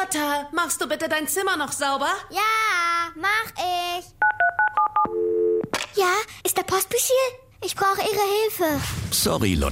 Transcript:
Lotta, machst du bitte dein Zimmer noch sauber? Ja, mach ich. Ja, ist der Post hier? Ich brauche Ihre Hilfe. Sorry, Lotta.